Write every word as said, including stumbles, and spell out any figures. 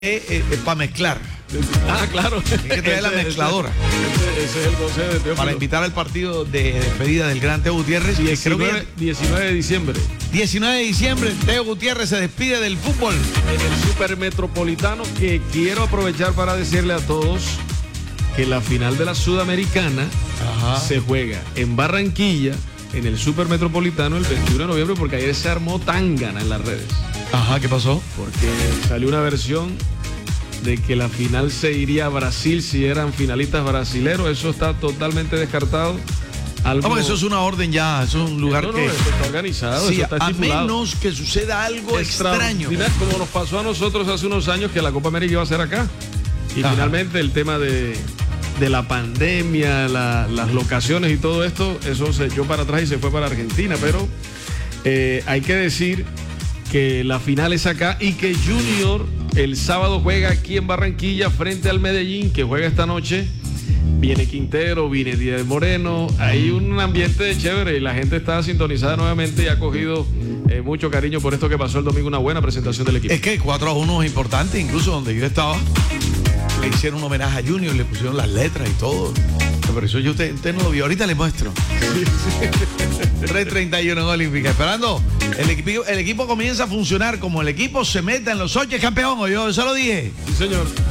Eh, eh, eh, para mezclar. Ah, claro. Hay que traer la mezcladora. Ese, ese es el consejo de Teófilo. Para invitar al partido de despedida del gran Teo Gutiérrez. diecinueve, Creo que diecinueve de diciembre. diecinueve de diciembre, Teo Gutiérrez se despide del fútbol. En el Supermetropolitano, que quiero aprovechar para decirle a todos que la final de la Sudamericana Ajá. se juega en Barranquilla, en el Supermetropolitano, el veintiuno de noviembre, porque ayer se armó tangana en las redes. Ajá, ¿qué pasó? Porque salió una versión de que la final se iría a Brasil si eran finalistas brasileros. Eso está totalmente descartado. Algo... Vamos, eso es una orden ya, eso es un lugar no, no, que... eso está organizado, Sí, eso está a estipulado. menos que suceda algo extraño. Como nos pasó a nosotros hace unos años que la Copa América iba a ser acá. Y Ajá. finalmente el tema de, de la pandemia, la, las locaciones y todo esto, eso se echó para atrás y se fue para Argentina. Pero eh, hay que decir que la final es acá y que Junior el sábado juega aquí en Barranquilla frente al Medellín, que juega esta noche. Viene Quintero, viene Díaz Moreno, hay un ambiente chévere y la gente está sintonizada nuevamente y ha cogido eh, mucho cariño por esto que pasó el domingo, una buena presentación del equipo. Es que cuatro a uno es importante, incluso donde yo estaba, le hicieron un homenaje a Junior, le pusieron las letras y todo. Pero eso yo usted, usted no lo vio, ahorita le muestro. Sí, sí. tres treinta y uno en Olímpica. Esperando, el equipo, el equipo comienza a funcionar como el equipo se meta en los ocho, es campeón, o yo se lo dije. Sí, señor.